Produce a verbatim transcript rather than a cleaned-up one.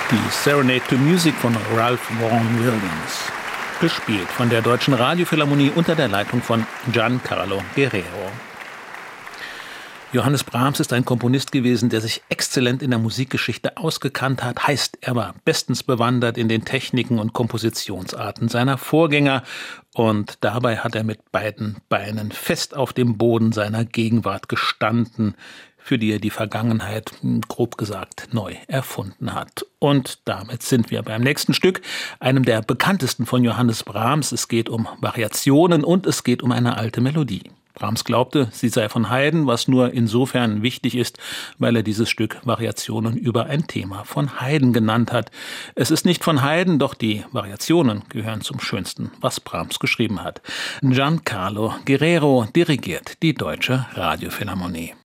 Die Serenade to Music von Ralph Vaughan Williams, gespielt von der Deutschen Radiophilharmonie unter der Leitung von Giancarlo Guerrero. Johannes Brahms ist ein Komponist gewesen, der sich exzellent in der Musikgeschichte ausgekannt hat, heißt, er war bestens bewandert in den Techniken und Kompositionsarten seiner Vorgänger und dabei hat er mit beiden Beinen fest auf dem Boden seiner Gegenwart gestanden, für die er die Vergangenheit, grob gesagt, neu erfunden hat. Und damit sind wir beim nächsten Stück, einem der bekanntesten von Johannes Brahms. Es geht um Variationen und es geht um eine alte Melodie. Brahms glaubte, sie sei von Haydn, was nur insofern wichtig ist, weil er dieses Stück Variationen über ein Thema von Haydn genannt hat. Es ist nicht von Haydn, doch die Variationen gehören zum Schönsten, was Brahms geschrieben hat. Giancarlo Guerrero dirigiert die Deutsche Radiophilharmonie.